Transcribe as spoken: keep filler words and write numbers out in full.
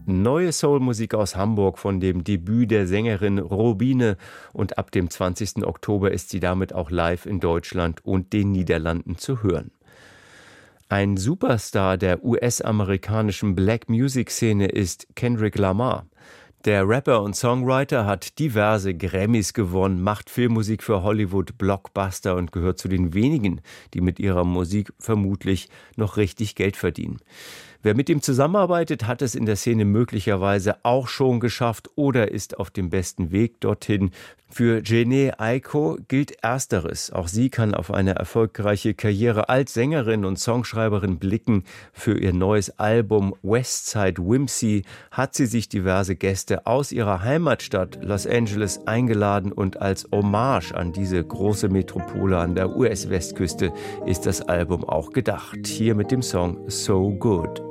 Neue Soulmusik aus Hamburg von dem Debüt der Sängerin Robine und ab dem zwanzigsten Oktober ist sie damit auch live in Deutschland und den Niederlanden zu hören. Ein Superstar der U S-amerikanischen Black-Music-Szene ist Kendrick Lamar. Der Rapper und Songwriter hat diverse Grammys gewonnen, macht Filmmusik für Hollywood, Blockbuster und gehört zu den wenigen, die mit ihrer Musik vermutlich noch richtig Geld verdienen. Wer mit ihm zusammenarbeitet, hat es in der Szene möglicherweise auch schon geschafft oder ist auf dem besten Weg dorthin. Für Jhené Aiko gilt Ersteres. Auch sie kann auf eine erfolgreiche Karriere als Sängerin und Songschreiberin blicken. Für ihr neues Album Westside Whimsy hat sie sich diverse Gäste aus ihrer Heimatstadt Los Angeles eingeladen und als Hommage an diese große Metropole an der U S-Westküste ist das Album auch gedacht. Hier mit dem Song So Good.